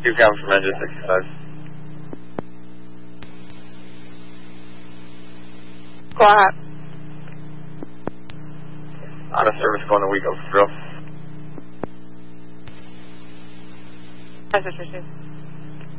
2 counts from engine 65. Quiet. Out of service going a week of drill. Message received.